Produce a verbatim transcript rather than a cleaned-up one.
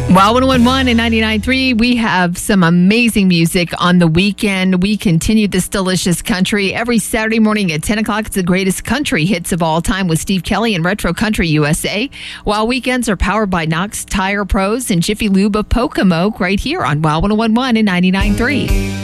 Wow, one oh one point one and ninety-nine point three, we have some amazing music on the weekend. We continue this delicious country every Saturday morning at ten o'clock. It's the greatest country hits of all time with Steve Kelly and Retro Country U S A. While weekends are powered by Knox Tire Pros and Jiffy Lube of Pocomoke right here on Wow one oh one point one and ninety-nine point three.